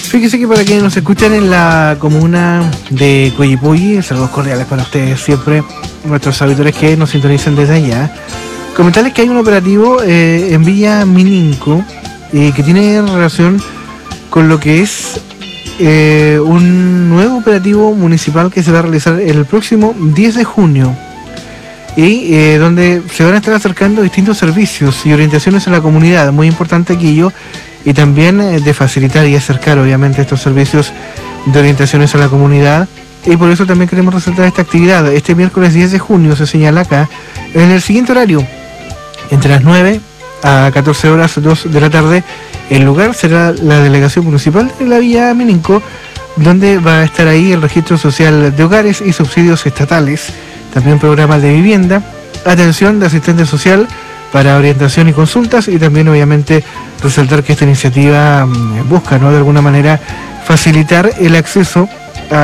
Fíjese que para quienes nos escuchan en la comuna de Coyipulli, saludos cordiales para ustedes siempre, nuestros auditores que nos sintonizan desde allá. Comentarles que hay un operativo en Villa Mininco que tiene relación con lo que es un nuevo operativo municipal que se va a realizar el próximo 10 de junio y donde se van a estar acercando distintos servicios y orientaciones a la comunidad, muy importante aquello, y también de facilitar y acercar obviamente estos servicios de orientaciones a la comunidad, y por eso también queremos resaltar esta actividad. Este miércoles 10 de junio se señala acá, en el siguiente horario, entre las 9 a 14 horas 2 de la tarde, el lugar será la delegación municipal de la Villa Mininco, donde va a estar ahí el registro social de hogares y subsidios estatales, también programas de vivienda, atención de asistente social para orientación y consultas, y también obviamente resaltar que esta iniciativa busca, ¿no?, de alguna manera facilitar el acceso